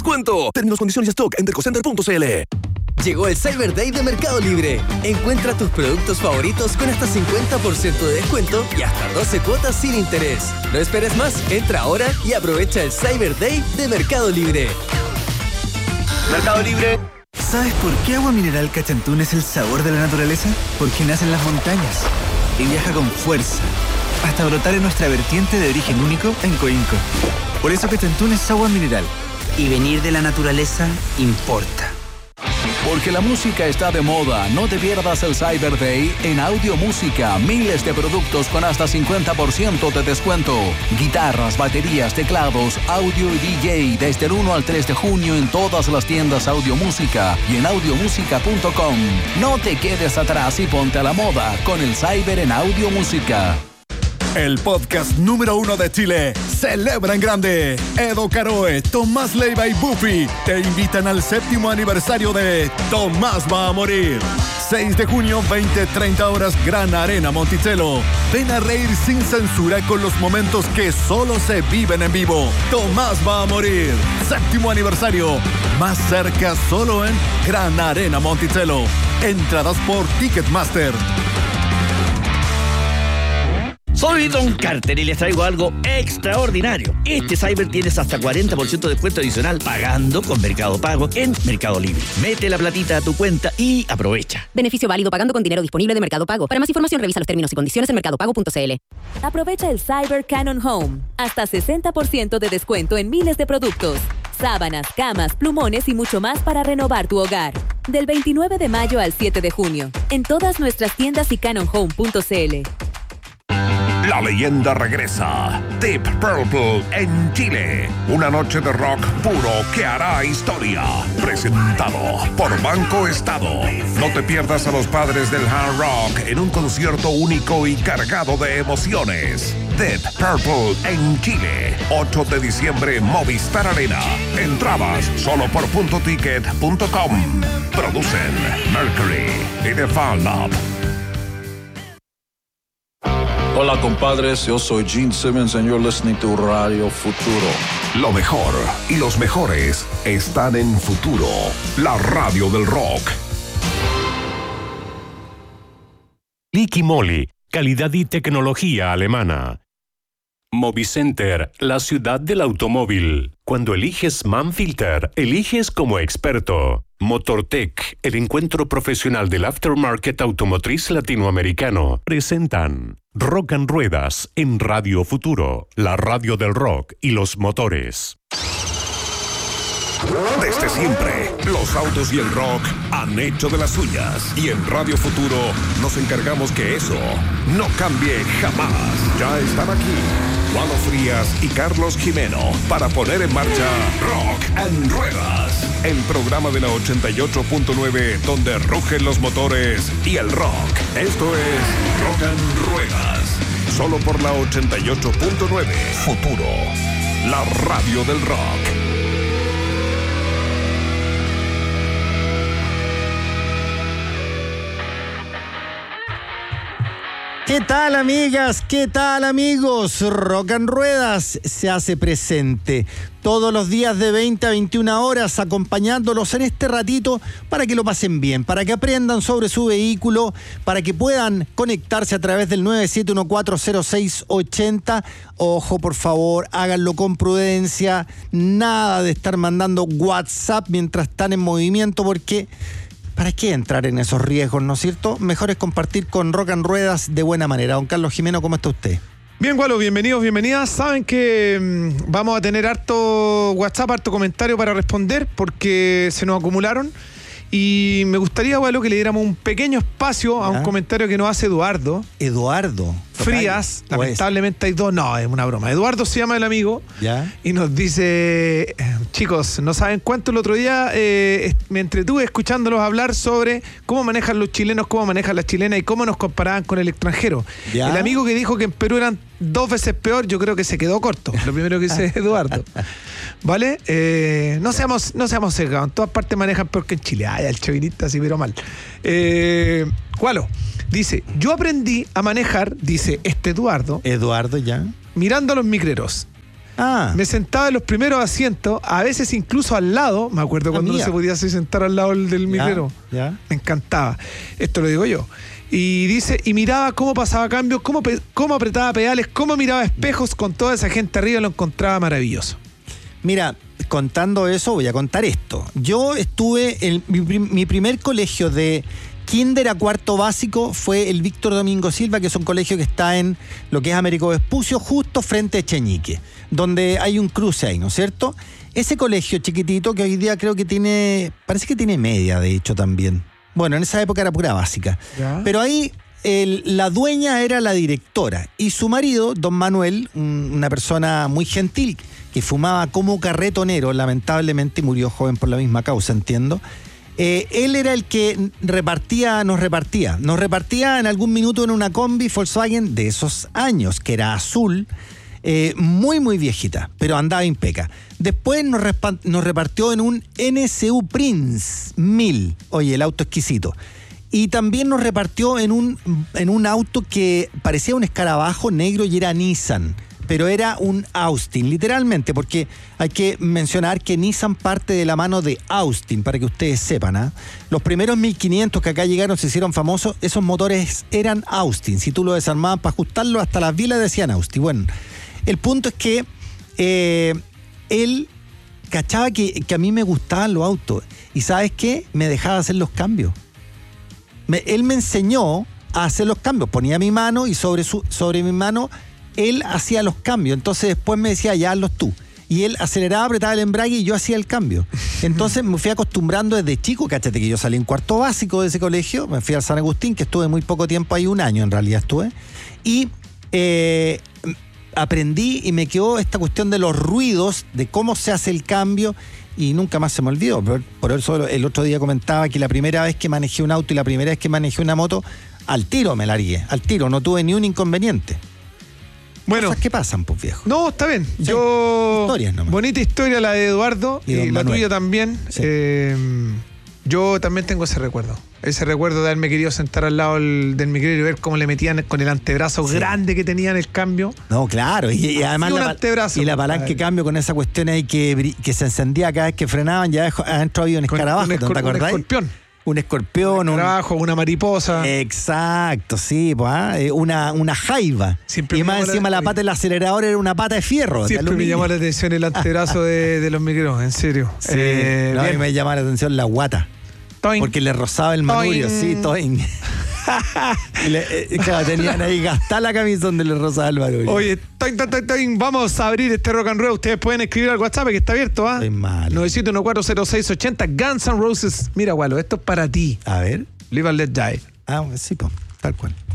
descuento. Términos, condiciones y stock en dercocenter.cl. Llegó el Cyber Day de Mercado Libre. Encuentra tus productos favoritos con hasta 50% de descuento y hasta 12 cuotas sin interés. No esperes más, entra ahora y aprovecha el Cyber Day de Mercado Libre. Mercado Libre. ¿Sabes por qué Agua Mineral Cachantún es el sabor de la naturaleza? Porque nace en las montañas y viaja con fuerza hasta brotar en nuestra vertiente de origen único en Coinco. Por eso Cachantún es agua mineral. Y venir de la naturaleza importa. Porque la música está de moda, no te pierdas el Cyber Day en Audio Música. Miles de productos con hasta 50% de descuento. Guitarras, baterías, teclados, audio y DJ desde el 1 al 3 de junio en todas las tiendas Audio Música y en audiomusica.com. No te quedes atrás y ponte a la moda con el Cyber en Audio Música. El podcast número 1 de Chile celebra en grande. Edo Caroe, Tomás Leiva y Buffy te invitan al 7º aniversario de Tomás va a morir. 6 de junio, 20-30 horas, Gran Arena Monticello. Ven a reír sin censura con los momentos que solo se viven en vivo. Tomás va a morir. 7º aniversario. Más cerca solo en Gran Arena Monticello. Entradas por Ticketmaster. Soy Don Carter y les traigo algo extraordinario. Este Cyber tienes hasta 40% de descuento adicional pagando con Mercado Pago en Mercado Libre. Mete la platita a tu cuenta y aprovecha. Beneficio válido pagando con dinero disponible de Mercado Pago. Para más información revisa los términos y condiciones en mercadopago.cl. Aprovecha el Cyber Canon Home. Hasta 60% de descuento en miles de productos. Sábanas, camas, plumones y mucho más para renovar tu hogar. Del 29 de mayo al 7 de junio. En todas nuestras tiendas y canonhome.cl. La leyenda regresa. Deep Purple en Chile. Una noche de rock puro que hará historia. Presentado por Banco Estado. No te pierdas a los padres del hard rock en un concierto único y cargado de emociones. Deep Purple en Chile. 8 de diciembre, Movistar Arena. Entradas solo por puntoticket.com. Producen Mercury y The Fan Lab. Hola compadres, yo soy Gene Simmons and you're listening to Radio Futuro. Lo mejor y los mejores están en Futuro, la radio del rock. Liqui Moly, calidad y tecnología alemana. Movicenter, la ciudad del automóvil. Cuando eliges Manfilter, eliges como experto. Motortech, el encuentro profesional del aftermarket automotriz latinoamericano, presentan Rock and Ruedas en Radio Futuro, la radio del rock y los motores. Desde siempre, los autos y el rock han hecho de las suyas. Y en Radio Futuro nos encargamos que eso no cambie jamás. Ya están aquí Juan Frías y Carlos Jimeno para poner en marcha Rock and Ruedas, el programa de la 88.9 donde rugen los motores y el rock. Esto es Rock and Ruedas, solo por la 88.9 Futuro, la radio del rock. ¿Qué tal, amigas? ¿Qué tal, amigos? Rock and Ruedas se hace presente todos los días de 20 a 21 horas, acompañándolos en este ratito para que lo pasen bien, para que aprendan sobre su vehículo, para que puedan conectarse a través del 97140680. Ojo, por favor, háganlo con prudencia, nada de estar mandando WhatsApp mientras están en movimiento, porque ¿para qué entrar en esos riesgos, no es cierto? Mejor es compartir con Rock and Ruedas de buena manera. Don Carlos Jimeno, ¿cómo está usted? Bien, Gualo, bienvenidos, bienvenidas. Saben que vamos a tener harto WhatsApp, harto comentario para responder porque se nos acumularon. Y me gustaría, Gualo, que le diéramos un pequeño espacio a un comentario que nos hace Eduardo. Eduardo Frías, lamentablemente hay dos. No, es una broma. Eduardo se llama el amigo. ¿Ya? Y nos dice: chicos, no saben cuánto el otro día me entretuve escuchándolos hablar sobre cómo manejan los chilenos, cómo manejan las chilenas y cómo nos comparaban con el extranjero. ¿Ya? El amigo que dijo que en Perú eran 2 veces peor, yo creo que se quedó corto. Lo primero que dice Eduardo. ¿Vale? No seamos sesgados. En todas partes manejan peor que en Chile. Ay, el chauvinista así, pero mal. Gualo dice: yo aprendí a manejar, dice Eduardo. Eduardo, ya. Mirando a los micreros. Me sentaba en los primeros asientos, a veces incluso al lado. Me acuerdo cuando uno se podía sentar al lado del micrero. Me encantaba. Esto lo digo yo. Y dice, y miraba cómo pasaba cambios, cómo apretaba pedales, cómo miraba espejos con toda esa gente arriba, lo encontraba maravilloso. Mira, contando eso, voy a contar esto. Yo estuve en mi primer colegio de kinder a cuarto básico fue el Víctor Domingo Silva, que es un colegio que está en lo que es Américo Vespucio, justo frente a Echeñique, donde hay un cruce ahí, ¿no es cierto? Ese colegio chiquitito, que hoy día creo que parece que tiene media, de hecho, también. Bueno, en esa época era pura básica. ¿Ya? Pero ahí la dueña era la directora y su marido, don Manuel, una persona muy gentil, que fumaba como carretonero, lamentablemente murió joven por la misma causa, entiendo. Él era el que nos repartía en algún minuto en una combi Volkswagen de esos años, que era azul, muy muy viejita, pero andaba impeca. Después nos repartió en un NSU Prince 1000, oye, el auto exquisito. Y también nos repartió en un auto que parecía un escarabajo negro y era Nissan, pero era un Austin, literalmente, porque hay que mencionar que Nissan parte de la mano de Austin, para que ustedes sepan, ¿eh? Los primeros 1500 que acá llegaron, se hicieron famosos, esos motores eran Austin. Si tú lo desarmabas para ajustarlo, hasta las vilas decían Austin. Bueno, el punto es que él cachaba que a mí me gustaban los autos, y ¿sabes qué? Me dejaba hacer los cambios. Él me enseñó a hacer los cambios, ponía mi mano y sobre mi mano él hacía los cambios, entonces después me decía, ya hazlos tú. Y él aceleraba, apretaba el embrague y yo hacía el cambio. Entonces me fui acostumbrando desde chico, cáchate que yo salí en cuarto básico de ese colegio, me fui al San Agustín, que estuve muy poco tiempo ahí, 1 año en realidad estuve, y aprendí y me quedó esta cuestión de los ruidos, de cómo se hace el cambio, y nunca más se me olvidó. Por eso el otro día comentaba que la primera vez que manejé un auto y la primera vez que manejé una moto, al tiro me largué, al tiro, no tuve ni un inconveniente. Bueno, cosas que pasan, pues, viejo. No, está bien. Sí. Historias nomás. Bonita historia la de Eduardo y la tuya también. Sí. Yo también tengo ese recuerdo. Ese recuerdo de haberme querido sentar al lado del micrero y ver cómo le metían con el antebrazo grande que tenía en el cambio. No, claro. Y además la palanca de cambio con esa cuestión ahí que se encendía cada vez que frenaban, ya adentro había un escarabajo, ¿te acordás? Un escorpión. Un escarabajo, una mariposa. Exacto, sí, pues, una jaiba. Siempre y más encima la pata del acelerador era una pata de fierro. Siempre me llamó la atención el antebrazo de los micros, en serio. Sí, a mí me llamaba la atención la guata. Toing. Porque le rozaba el manubrio, sí, toing. Claro, tenían ahí gastada la camisa donde le rozaba el manubrio. Oye, toing. Vamos a abrir este Rock and Roll. Ustedes pueden escribir al WhatsApp que está abierto, ¿ah? 971-406-80. Guns N' Roses. Mira, Gualo, esto es para ti. A ver. Live and Let Die. Sí, pues, tal cual.